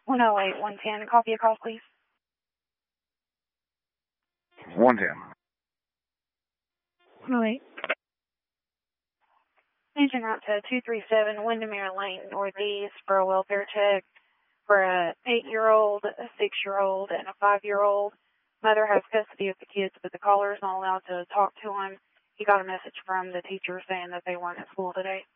108, 110. Copy a call, please. 110. 108. Agent out to 237 Windermere Lane Northeast for a welfare check for a 8-year-old, a 6-year-old, and a 5-year-old. Mother has custody of the kids, but the caller is not allowed to talk to him. He got a message from the teacher saying that they weren't at school today.